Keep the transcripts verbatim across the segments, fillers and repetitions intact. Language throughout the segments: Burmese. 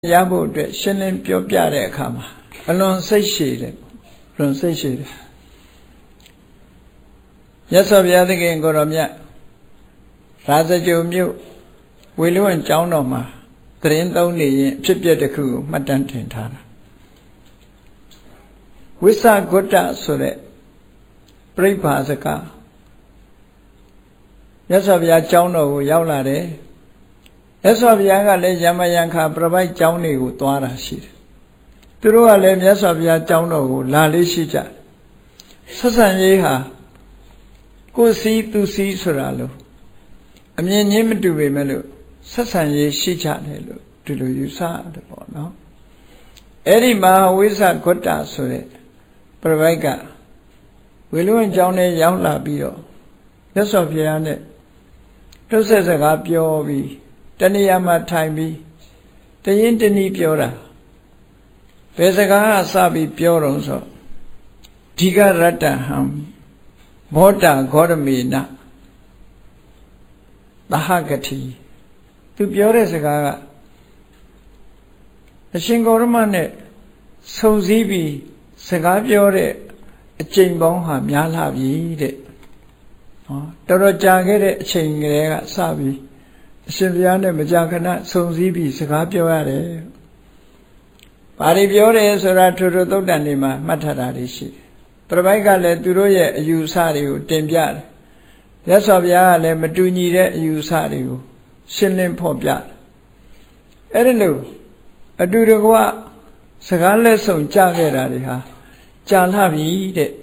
ရဖို့အတွက်ရှင်းလင်းပြောပြတဲ့အခါမှာအလွန်စိတ်ရှည်တယ်လွန်စိတ်ရှည်တယ်မြတ်စွာဘုရားသခင်ကိုရောမြတ်ရာဇဂြိုလ်မြို့ဝေလူဝန်ကျောင်းတော်မှာသရင်သုံးနေရင်အဖြစ်ပြက်တစ်ခုကိုမှတ်တမ်းတင်ထားတာဝိသဂုတ္တဆိုတဲ့ပြိပ္ပါစကားမြတ်စွာဘုရားကျောင်းတော်ကိုရောက်လာတယ်မြတ်စွာဘုရားကလည်းယမယံခါပြပိုက်ကျောင်းတွေကိုသွားတာရှိတယ်သူတို့ကလည်းမြတ်စွာဘုရားကျောင်းတော်ကိုလာလေးရှိကြဆက်ဆံရေးဟာကိုယ်စီသူစီဆိုတာလို့အမြင်ချင်းမတူပေမဲ့လို့ဆက်ဆံရေးရှိကြတယ်လို့ဒီလိုယူဆရတယ်ပေါ့နော်အဲ့ဒီမှာဝိသဂုတ္တဆိုတဲ့ပြပိုက်ကဝေလူဝန်ကျောင်းထဲရောက်လာပြီးတော့မြတ်စွာဘုရားနဲ့တွတ်ဆက်စကားပြောပြီးတဏှာမှာထိုင်ပြီးတရင်တနည်းပြောတာဘယ်စကားအစပြီးပြောတော့ဆိုဒီကရတ္တဟံဘောဓဂေါရမေနသဟဂတိသူပြောတဲ့စကားကအရှင်ဂေါရမနဲ့ဆုံစည်းပြီးစကားပြောတဲ့အချိန်ပေါင်းဟာများလာပြီတဲ့ဟောတော်တော်ကြာခဲ့တဲ့အချိန်ကလေးကစပြီးအရှင်ဘုရားနဲ့မကြာခဏဆုံစည်းပြီးစကားပြောရတယ်။ဘာတွေပြောတယ်ဆိုတာထိုထိုသုတ်တန်တွေမှာမှတ်ထားတာတွေရှိတယ်။ပြပိုက်ကလည်းသူတို့ရဲ့အယူအဆတွေကိုတင်ပြတယ်။မြတ်စွာဘုရားကလည်းမတူညီတဲ့အယူအဆတွေကိုရှင်းလင်းဖော်ပြတယ်။အဲ့ဒီလိုအတူတကွစကားလက်ဆောင်ကြခဲ့တာတွေဟာကြာလှပြီတဲ့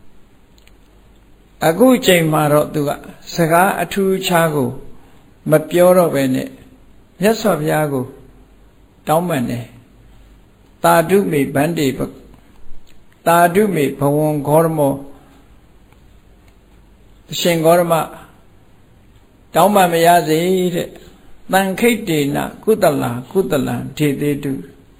။အခုချိန်မှာတော့သူကစကားအထူးခြားကိုမပြောတော့ပဲနဲ့မြတ်စွာဘုရားကိုတောင်းပန်တယ်တာဓုမေဗန္တိတာဓုမေဘဝံဂေါရမောအရှင်ဂေါရမတောင်းပန်မရစေတဲ့တန်ခိတ်တေနကုသလကုသလံထေသေးတု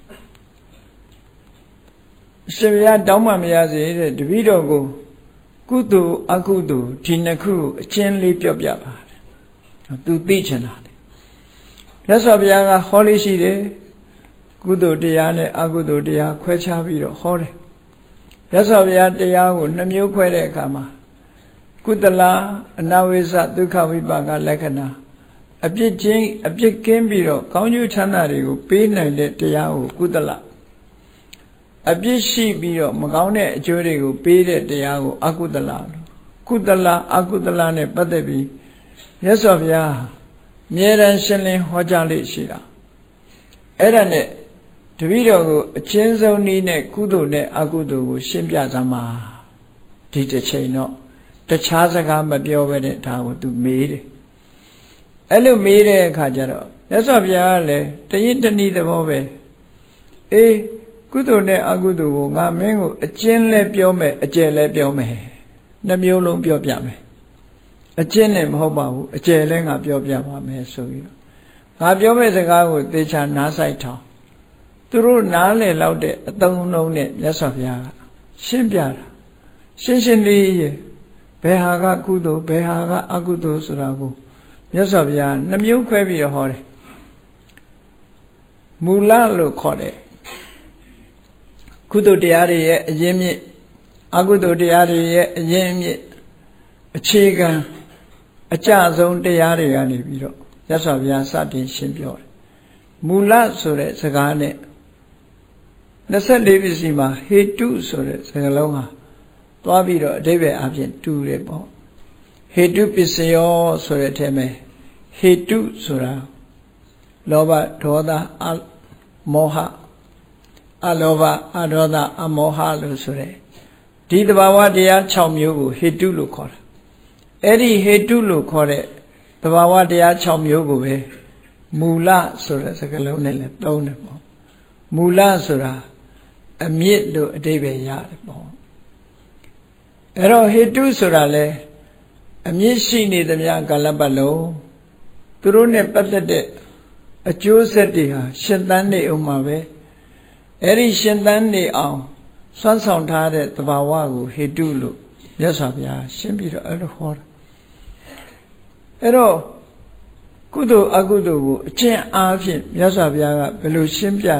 အရှင်ဘုရားတောင်းပန်မရစေတဲ့တပည့်တော်ကိုကုသိုလ်အကုသိုလ်ဒီနှစ်ခုအချင်းလေးပြောပြပါသူသိချင်တာလေမြတ်စွာဘုရားကဟောလေးရှိတယ်ကုသိုလ်တရားနဲ့အကုသိုလ်တရားခွဲခြားပြီးတော့ဟောတယ်မြတ်စွာဘုရားတရားကိုနှမျိုးခွဲတဲ့အခါမှာကုသလအနဝိဇဒုက္ခဝိပါကလက္ခဏာအပြစ်ချင်းအပြစ်ကင်းပြီးတော့ကောင်းကျိုးချမ်းသာတွေကိုပေးနိုင်တဲ့တရားကိုကုသလအပြစ်ရှိပြီးတော့မကောင်းတဲ့အကျိုးတွေကိုပေးတဲ့တရားကိုအကုသလကုသလအကုသလနဲ့ပတ်သက်ပြီးမြတ်စွာဘုရားအမြဲတမ်းရှင်းလင်းဟောကြားလေးရှိတာအဲ့ဒါနဲ့တပည့်တော်ကိုအချင်းဆုံးနည်းနဲ့ကုသိုလ်နဲ့အကုသိုလ်ကိုရှင်းပြသမှာဒီတစ်ချိန်တော့တခြားစကားမပြောဘဲနဲ့ဒါကိုသူမေးတယ်အဲ့လိုမေးတဲ့အခါကျတော့မြတ်စွာဘုရားကလည်းတရင်တနည်းသဘောပဲအေးကုသိုလ်နဲ့အကုသိုလ်ကိုငါမင်းကိုအချင်းလဲပြောမယ်အကျယ်လဲပြောမယ်နှမျိုးလုံးပြောပြမယ်အကျဉ်းနဲ့မဟုတ်ပါဘူးအကျယ်လဲငါပြောပြပါမယ်ဆိုပြီးတော့ငါပြောမဲ့စကားကိုသေချာနားဆိုင်ထောင်သူတို့နားလည်လောက်တဲ့အသုံးအနှုန်းနဲ့မြတ်စွာဘုရားကရှင်းပြတာရှင်းရှင်းလေးရဲ့ဘယ်ဟာကကုသိုလ်ဘယ်ဟာကအကုသိုလ်ဆိုတာကိုမြတ်စွာဘုရားနှမျိုးခွဲပြီးတော့ဟောတယ်မူလလို့ခေါ်တယ်ကုသိုလ်တရားတွေရဲ့အရင်းမြစ်အကုသိုလ်တရားတွေရဲ့အရင်းမြစ်အခြေခံအကျဆုံးတရားတွေကနေပြီးတော့မြတ်စွာဘုရားစတင်ရှင်းပြောတယ်မူလဆိုတဲ့စကားနဲ့နှစ်ဆယ့်လေးပစ္စည်းမှာဟေတုဆိုတဲ့စကားလုံးဟာသွားပြီးတော့အဓိပ္ပာယ်အပြင်တူတယ်ပေါ့ဟေတုပစ္စယောဆိုတဲ့အထက်မှာဟေတုဆိုတာလောဘဒေါသအမောဟအလောဘအဒေါသအမောဟလို့ဆိုတဲ့ဒီတဘာဝတရား၆မျိုးကိုဟေတုလို့ခေါ်တာအဲ့ဒီဟေတုလို့ခေါ်တဲ့သဘာဝတရား၆မျိုးကိုပဲမူလဆိုတဲ့စကားလုံးနဲ့လည်းသုံးတယ်ပေါ့မူလဆိုတာအမြစ်လို့အဓိပ္ပာယ်ရတယ်ပေါ့အဲ့တော့ဟေတုဆိုတာလဲအမြစ်ရှိနေသမျှကာလပတ်လုံးသူတို့နဲ့ပတ်သက်တဲ့အကျိုးဆက်တွေဟာရှင်သန်နေအောင်မှာပဲအဲ့ဒီရှင်သန်နေအောင်စွမ်းဆောင်ထားတဲ့သဘာဝကိုဟေတုလို့မြတ်စွာဘုရားရှင်းပြီးတော့အဲ့လိုဟောတာအဲ့တော့ကုသိုလ်အကုသိုလ်ကိုအကျင့်အားဖြင့်မြတ်စွာဘုရားကဘယ်လိုရှင်းပြ